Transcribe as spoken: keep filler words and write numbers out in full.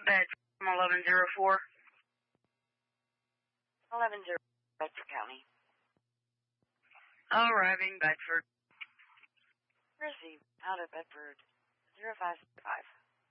Bedford from eleven zero four. eleven zero Bedford County. Arriving Bedford. Received out of Bedford zero five five.